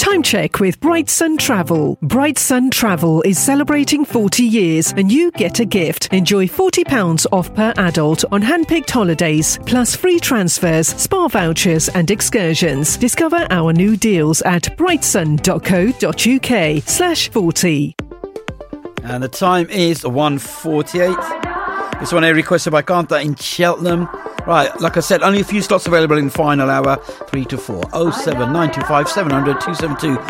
Time check with Bright Sun Travel. Bright Sun Travel is celebrating 40 years and you get a gift. Enjoy £40 off per adult on hand-picked holidays, plus free transfers, spa vouchers and excursions. Discover our new deals at brightsun.co.uk/40. And the time is 1:48. This one here requested by Kanta in Cheltenham. Right, like I said, only a few slots available in final hour, 3 to 4. 07925 700 272.